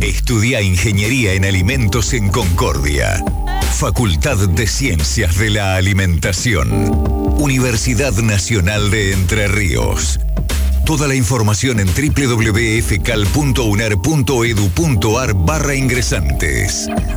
Estudia Ingeniería en Alimentos en Concordia. Facultad de Ciencias de la Alimentación. Universidad Nacional de Entre Ríos. Toda la información en www.fcal.unar.edu.ar/ingresantes.